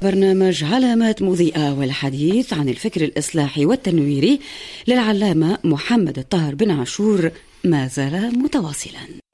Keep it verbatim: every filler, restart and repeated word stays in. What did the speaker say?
برنامج علامات مضيئة والحديث عن الفكر الإصلاحي والتنويري للعلامة محمد الطاهر بن عاشور ما زال متواصلا.